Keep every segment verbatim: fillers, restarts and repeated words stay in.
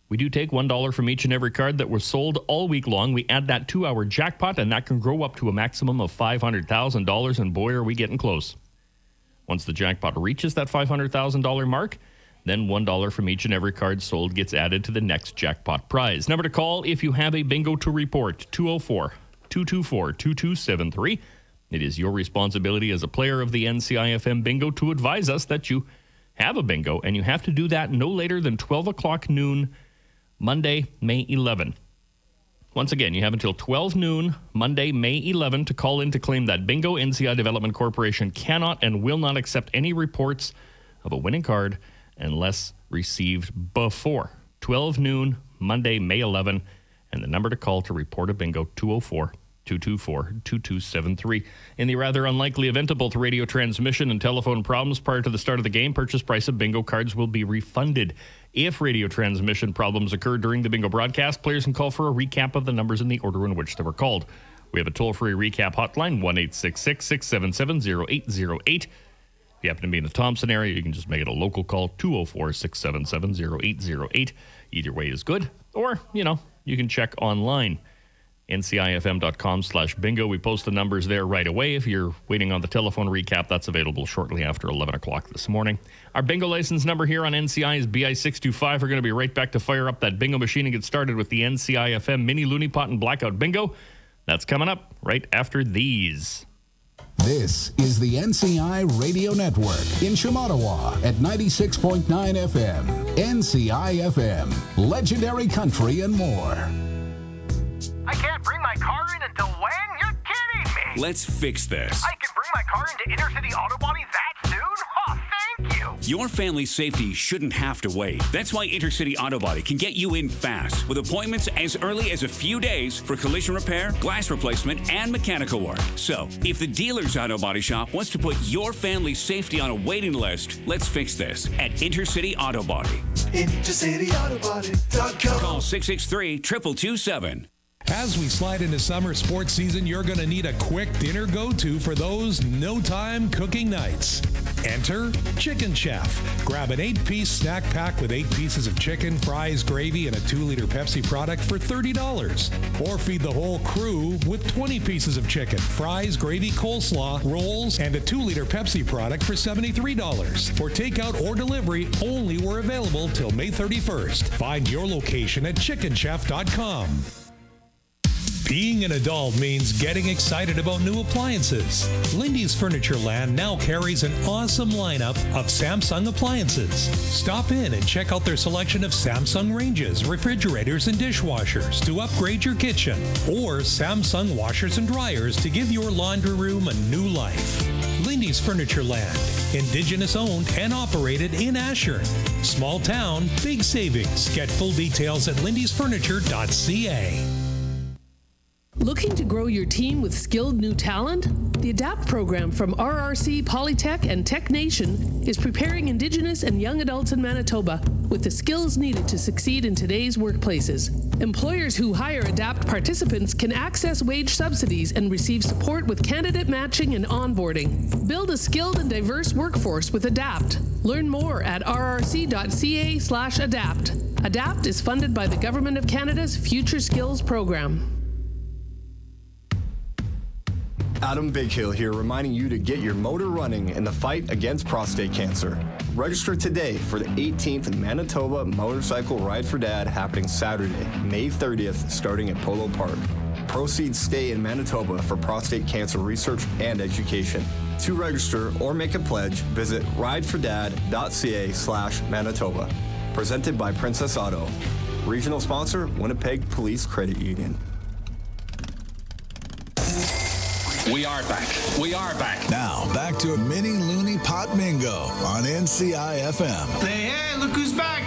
We do take one dollar from each and every card that was sold all week long. We add that to our jackpot, and that can grow up to a maximum of five hundred thousand dollars, and boy, are we getting close. Once the jackpot reaches that five hundred thousand dollars mark, then one dollar from each and every card sold gets added to the next jackpot prize. Number to call if you have a bingo to report, two oh four, two two four, two two seven three. It is your responsibility as a player of the N C I F M bingo to advise us that you have a bingo, and you have to do that no later than twelve o'clock noon, Monday, May eleventh. Once again, you have until twelve noon, Monday, May eleventh, to call in to claim that bingo. N C I Development Corporation cannot and will not accept any reports of a winning card unless received before twelve noon, Monday, May eleventh. And the number to call to report a bingo, two oh four, two two four, two two seven three. In the rather unlikely event of both radio transmission and telephone problems prior to the start of the game, purchase price of bingo cards will be refunded. If radio transmission problems occur during the bingo broadcast, players can call for a recap of the numbers in the order in which they were called. We have a toll-free recap hotline, one eight six six, six seven seven, zero eight zero eight. If you happen to be in the Thompson area, you can just make it a local call, two oh four, six seven seven, zero eight zero eight. Either way is good. Or, you know, you can check online. N C I F M dot com slash bingo. We post the numbers there right away. If you're waiting on the telephone recap, that's available shortly after eleven o'clock this morning. Our bingo license number here on N C I is B I six two five. We're going to be right back to fire up that bingo machine and get started with the N C I F M Mini Looney Pot and Blackout Bingo. That's coming up right after these. This is the N C I Radio Network in Shamattawa at ninety-six point nine F M. N C I F M, legendary country and more. I can't bring my car in until when? You're kidding me! Let's fix this. I can bring my car into Inner City Auto Body that soon? Oh, thank you! Your family's safety shouldn't have to wait. That's why Intercity Auto Body can get you in fast with appointments as early as a few days for collision repair, glass replacement, and mechanical work. So, if the dealer's auto body shop wants to put your family's safety on a waiting list, let's fix this at Intercity Auto Body. Intercity Auto Body dot com. Call six six three, two two two seven. As we slide into summer sports season, you're going to need a quick dinner go-to for those no-time cooking nights. Enter Chicken Chef. Grab an eight-piece snack pack with eight pieces of chicken, fries, gravy, and a two-liter Pepsi product for thirty dollars. Or feed the whole crew with twenty pieces of chicken, fries, gravy, coleslaw, rolls, and a two-liter Pepsi product for seventy-three dollars. For takeout or delivery, only we're available till May thirty-first. Find your location at chicken chef dot com. Being an adult means getting excited about new appliances. Lindy's Furniture Land now carries an awesome lineup of Samsung appliances. Stop in and check out their selection of Samsung ranges, refrigerators, and dishwashers to upgrade your kitchen, or Samsung washers and dryers to give your laundry room a new life. Lindy's Furniture Land, Indigenous owned and operated in Ashern. Small town, big savings. Get full details at lindys furniture dot c a. Looking to grow your team with skilled new talent? The ADAPT program from R R C, Polytech, and Tech Nation is preparing Indigenous and young adults in Manitoba with the skills needed to succeed in today's workplaces. Employers who hire ADAPT participants can access wage subsidies and receive support with candidate matching and onboarding. Build a skilled and diverse workforce with ADAPT. Learn more at r r c dot c a slash adapt. ADAPT is funded by the Government of Canada's Future Skills Program. Adam Bighill here, reminding you to get your motor running in the fight against prostate cancer. Register today for the eighteenth Manitoba Motorcycle Ride for Dad happening Saturday, May thirtieth, starting at Polo Park. Proceeds stay in Manitoba for prostate cancer research and education. To register or make a pledge, visit ridefordad.ca slash Manitoba. Presented by Princess Auto. Regional sponsor, Winnipeg Police Credit Union. We are back. We are back. Now, back to a mini loony pot bingo on N C I F M. Hey, hey, look who's back.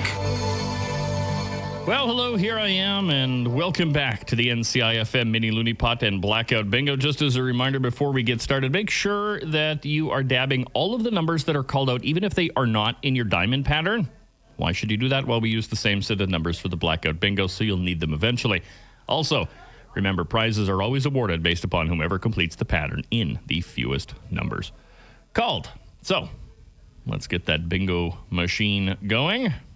Well, hello, here I am, and welcome back to the N C I F M Mini Looney Pot and Blackout Bingo. Just as a reminder before we get started, make sure that you are dabbing all of the numbers that are called out, even if they are not in your diamond pattern. Why should you do that? Well, we use the same set of numbers for the Blackout Bingo, so you'll need them eventually. Also, remember, prizes are always awarded based upon whomever completes the pattern in the fewest numbers called. So, let's get that bingo machine going.